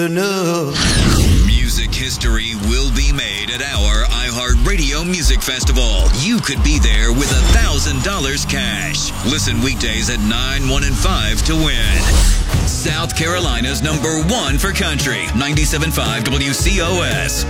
Music history will be made at our iHeartRadio Music Festival. You could be there with $1,000 cash. Listen weekdays at 9, 1, and 5 to win. South Carolina's #1 for country, 97.5 WCOS.